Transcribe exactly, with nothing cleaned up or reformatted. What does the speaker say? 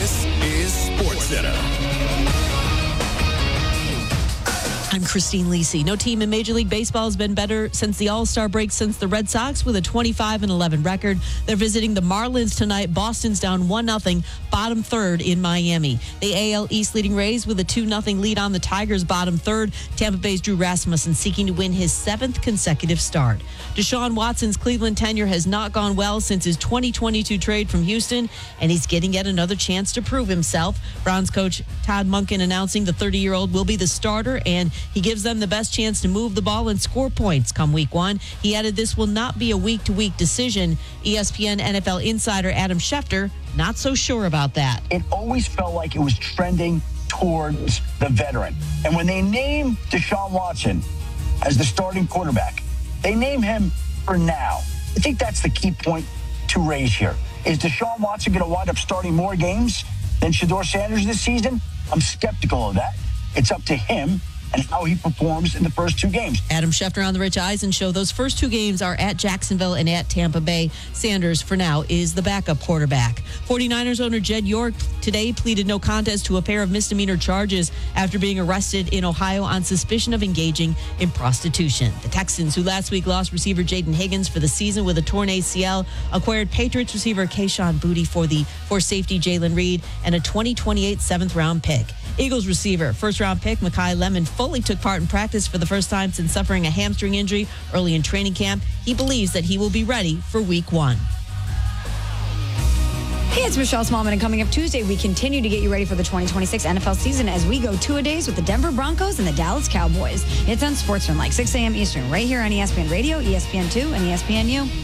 This is SportsCenter. I'm Christine Lisi. No team in Major League Baseball has been better since the All-Star break since the Red Sox with a twenty-five and eleven record. They're visiting the Marlins tonight. Boston's down one nothing, bottom third in Miami. The A L East leading Rays with a two nothing lead on the Tigers, bottom third. Tampa Bay's Drew Rasmussen seeking to win his seventh consecutive start. Deshaun Watson's Cleveland tenure has not gone well since his twenty twenty-two trade from Houston, and he's getting yet another chance to prove himself. Browns coach Todd Monken announcing the thirty-year-old will be the starter, and he gives them the best chance to move the ball and score points come week one. He added this will not be a week-to-week decision. E S P N N F L insider Adam Schefter not so sure about that. It always felt like it was trending towards the veteran. And when they named Deshaun Watson as the starting quarterback, they name him for now. I think that's the key point to raise here. Is Deshaun Watson going to wind up starting more games than Shedeur Sanders this season? I'm skeptical of that. It's up to him and how he performs in the first two games. Adam Schefter on the Rich Eisen Show. Those first two games are at Jacksonville and at Tampa Bay. Sanders, for now, is the backup quarterback. forty-niners owner Jed York today pleaded no contest to a pair of misdemeanor charges after being arrested in Ohio on suspicion of engaging in prostitution. The Texans, who last week lost receiver Jaden Higgins for the season with a torn A C L, acquired Patriots receiver Kayshon Boutte for the for safety Jalen Reed and a twenty twenty-eight seventh-round pick. Eagles receiver, first-round pick Mekhi Lemon fully took part in practice for the first time since suffering a hamstring injury early in training camp. He believes that he will be ready for week one. Hey, it's Michelle Smallman, and coming up Tuesday, we continue to get you ready for the twenty twenty-six N F L season as we go two-a-days with the Denver Broncos and the Dallas Cowboys. It's on SportsCenter, like six a.m. Eastern, right here on E S P N Radio, E S P N two, and E S P N U.